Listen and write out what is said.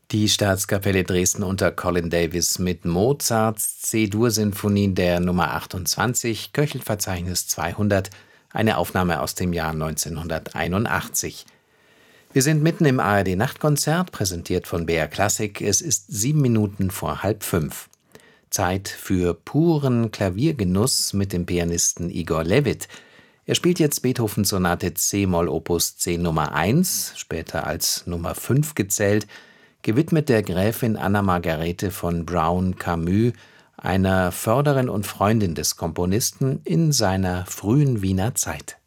Die Staatskapelle Dresden unter Colin Davis mit Mozarts C-Dur-Sinfonie der Nummer 28, Köchelverzeichnis 200, eine Aufnahme aus dem Jahr 1981. Wir sind mitten im ARD-Nachtkonzert, präsentiert von BR Classic. Es ist 7 Minuten vor 4:30. Zeit für puren Klaviergenuss mit dem Pianisten Igor Levit. Er spielt jetzt Beethoven-Sonate c-Moll Opus 10 Nummer 1, später als Nummer 5 gezählt, gewidmet der Gräfin Anna Margarete von Brown-Camus, einer Förderin und Freundin des Komponisten in seiner frühen Wiener Zeit.